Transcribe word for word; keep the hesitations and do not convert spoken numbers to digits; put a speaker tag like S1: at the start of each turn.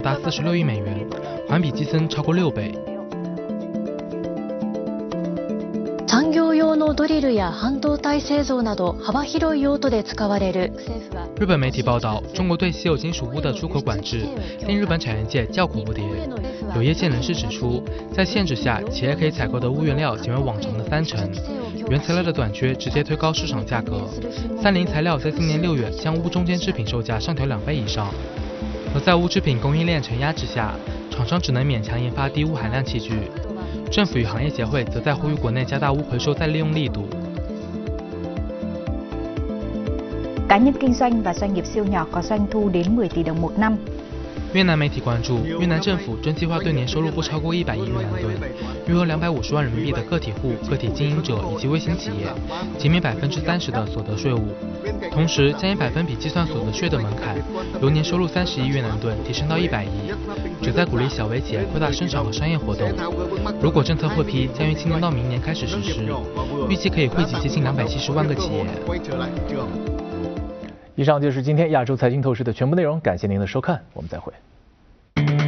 S1: 达四十六亿美元，环比激增超过六倍。
S2: 産業用のドリルや半導体製造など幅広い用途で使われる。
S1: 日本媒体报道，中国对稀有金属钨的出口管制令日本产业界叫苦不迭。有业界人士指出，在限制下，企业可以采购的钨原料仅为往常的三成，原材料的短缺直接推高市场价格。三菱材料在今年六月将钨中间制品售价上调两倍以上。而在钨制品供应链承压之下，厂商只能勉强研发低钨含量器具。政府与行业协会则在呼吁国内加大钨回收再利用力度。
S3: Cá nhân kinh doanh và doanh nghiệp siêu nhỏ có doanh thu đến mười tỷ đồng một năm。
S1: 越南媒体关注，越南政府正计划对年收入不超过一百亿越南盾，约合两百五十万人民币的个体户、个体经营者以及微型企业，减免百分之三十的所得税务，同时将以百分比计算所得税的门槛，由年收入三十亿越南盾提升到一百亿，旨在鼓励小微企业扩大生产和商业活动。如果政策获批，将于今年到明年开始实施，预计可以惠及接近两百七十万个企业。
S4: 以上就是今天亚洲财经透视的全部内容，感谢您的收看，我们再会。